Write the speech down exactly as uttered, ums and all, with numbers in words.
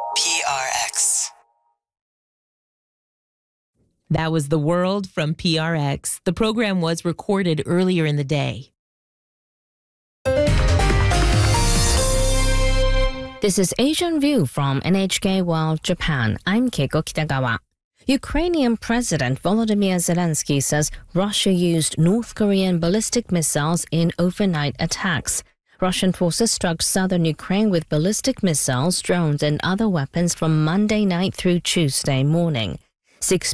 P R X. That was The World from P R X. The program was recorded earlier in the day. This is Asian View from N H K World Japan. I'm Keiko Kitagawa. Ukrainian President Volodymyr Zelensky says Russia used North Korean ballistic missiles in overnight attacks. Russian forces struck southern Ukraine with ballistic missiles, drones, and other weapons from Monday night through Tuesday morning. Six